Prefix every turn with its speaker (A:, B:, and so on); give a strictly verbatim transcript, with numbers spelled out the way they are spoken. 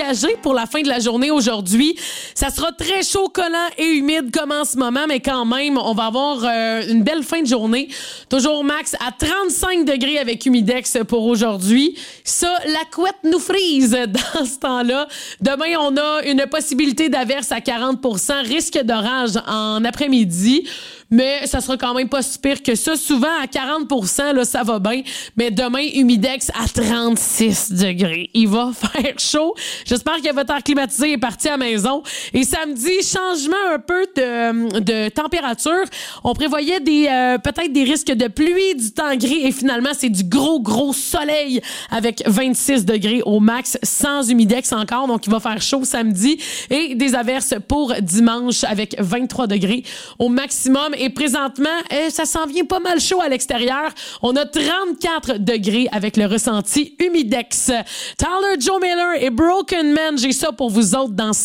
A: ensoleillagé pour la fin de la journée aujourd'hui. Ça sera très chaud, collant et humide comme en ce moment, mais quand même, on va avoir euh, une belle fin de journée. Toujours max à trente-cinq degrés avec humidex pour aujourd'hui. Ça, la couette nous frise dans ce temps-là. Demain, on a une possibilité d'averse à quarante pour cent, risque d'orage en après-midi. Mais ça sera quand même pas si pire que ça. Souvent, à quarante pour cent, là, ça va bien. Mais demain, humidex à trente-six degrés. Il va faire chaud. J'espère que votre air climatisé est parti à la maison. Et samedi, changement un peu de, de température. On prévoyait des euh, peut-être des risques de pluie, du temps gris. Et finalement, c'est du gros, gros soleil avec vingt-six degrés au max, sans humidex encore. Donc, il va faire chaud samedi. Et des averses pour dimanche avec vingt-trois degrés au maximum. Et présentement, eh, ça s'en vient pas mal chaud à l'extérieur. On a trente-quatre degrés avec le ressenti humidex. Tyler, Joe Miller et Broken Man, j'ai ça pour vous autres dans